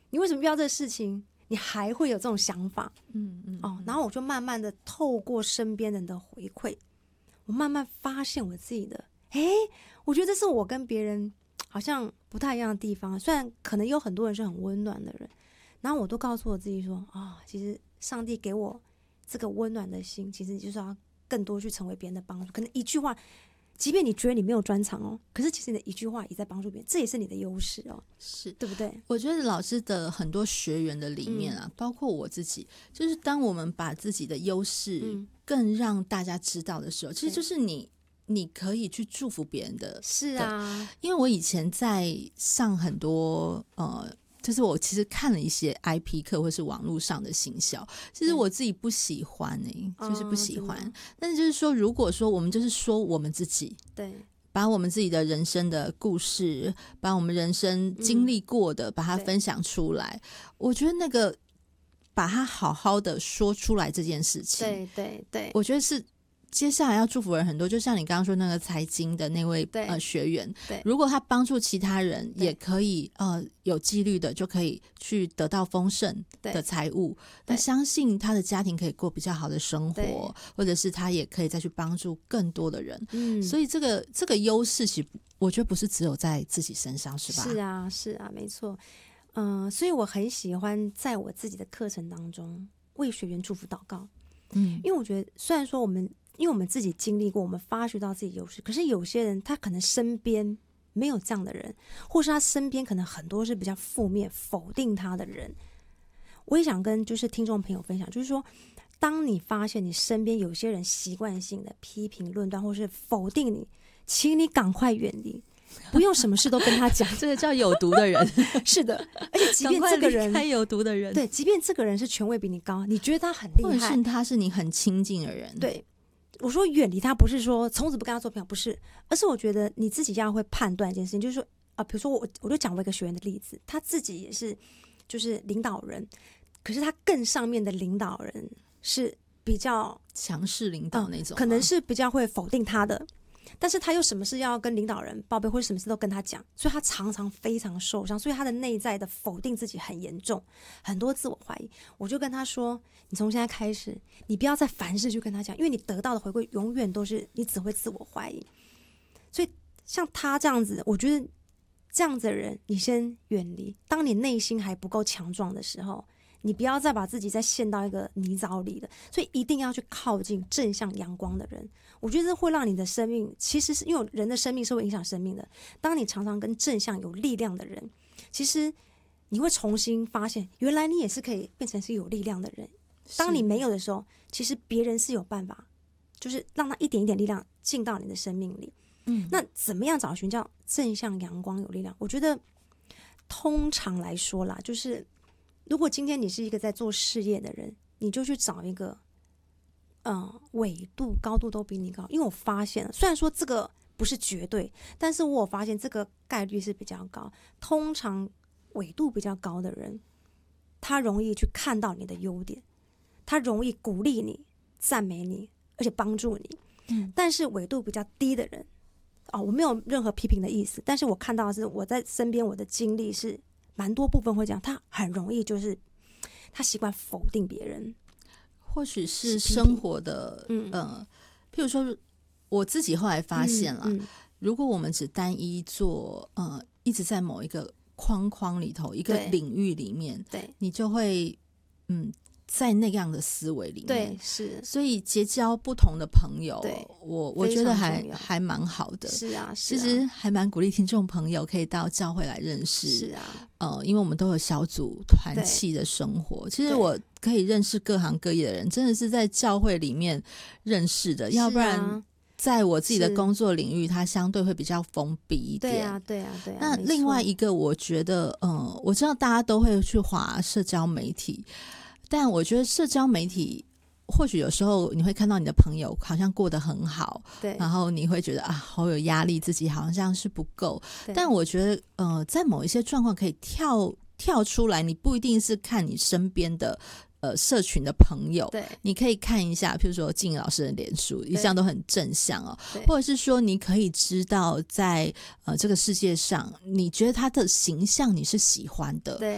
你为什么遇到这个事情你还会有这种想法？然后我就慢慢的透过身边人的回馈，我慢慢发现我自己的我觉得这是我跟别人好像不太一样的地方，虽然可能有很多人是很温暖的人，然后我都告诉我自己说其实上帝给我这个温暖的心，其实就是要更多去成为别人的帮助。可能一句话，即便你觉得你没有专长可是其实你的一句话也在帮助别人，这也是你的优势是对不对？ 我觉得老师的很多学员的理念包括我自己，就是当我们把自己的优势更让大家知道的时候，其实就是你可以去祝福别人的。 是啊， 因为我以前在上很多就是我其实看了一些 IP 课或是网络上的行销，其实我自己不喜欢就是不喜欢。但是就是说，如果说我们就是说我们自己， 对， 把我们自己的人生的故事，把我们人生经历过的，把它分享出来，我觉得那个把它好好的说出来这件事情， 对对对， 我觉得是接下来要祝福人很多。就像你刚刚说那个财经的那位学员，如果他帮助其他人也可以有纪律的就可以去得到丰盛的财物，那相信他的家庭可以过比较好的生活，或者是他也可以再去帮助更多的人。所以这个优势其实我觉得不是只有在自己身上，是吧？ 是啊是啊，没错。所以我很喜欢在我自己的课程当中为学员祝福祷告。因为我觉得虽然说因为我们自己经历过，我们发掘到自己优势，可是有些人他可能身边没有这样的人，或是他身边可能很多是比较负面否定他的人。我也想跟就是听众朋友分享，就是说当你发现你身边有些人习惯性的批评论断或是否定你，请你赶快远离，不用什么事都跟他讲。 这个叫有毒的人。 是的，而且即便这个人赶快离开有毒的人， 对，即便这个人是权位比你高，你觉得他很厉害， 或者是他是你很亲近的人， 对，我说远离他不是说从此不跟他做朋友，不是，而是我觉得你自己要会判断一件事情，就是说比如说我就讲过一个学员的例子，他自己也是就是领导人，可是他更上面的领导人是比较强势领导那种可能是比较会否定他的，但是他又什么事要跟领导人报备，或者什么事都跟他讲，所以他常常非常受伤，所以他的内在的否定自己很严重，很多自我怀疑。我就跟他说，你从现在开始你不要再凡事就跟他讲，因为你得到的回馈永远都是你只会自我怀疑。所以像他这样子，我觉得这样子的人你先远离，当你内心还不够强壮的时候，你不要再把自己再陷到一个泥沼里了，所以一定要去靠近正向阳光的人。我觉得这会让你的生命，其实是因为人的生命是会影响生命的，当你常常跟正向有力量的人，其实你会重新发现原来你也是可以变成是有力量的人。当你没有的时候，其实别人是有办法就是让他一点一点力量进到你的生命里。那怎么样找寻叫正向阳光有力量？我觉得通常来说啦，就是如果今天你是一个在做事业的人，你就去找一个纬度高度都比你高。因为我发现了，虽然说这个不是绝对，但是我有发现这个概率是比较高。通常纬度比较高的人，他容易去看到你的优点，他容易鼓励你、赞美你，而且帮助你。但是纬度比较低的人我没有任何批评的意思，但是我看到的是我在身边我的经历是蛮多部分会这样，他很容易就是他习惯否定别人， 或许是生活的譬如说我自己后来发现了，如果我们只单一做一直在某一个框框里头一个领域里面，对，你就会在那样的思维里面， 对，是， 所以结交不同的朋友，我觉得还蛮好的。 是啊， 其实还蛮鼓励听众朋友可以到教会来认识。 是啊， 因为我们都有小组团契的生活，其实我可以认识各行各业的人，真的是在教会里面认识的，要不然在我自己的工作领域它相对会比较封闭一点。 对啊。 那另外一个我觉得我知道大家都会去滑社交媒体，但我觉得社交媒体或许有时候你会看到你的朋友好像过得很好，对，然后你会觉得好有压力，自己好像是不够。但我觉得在某一些状况可以跳出来，你不一定是看你身边的社群的朋友，对，你可以看一下譬如说静老师的脸书一向都很正向或者是说你可以知道在这个世界上你觉得他的形象你是喜欢的，对，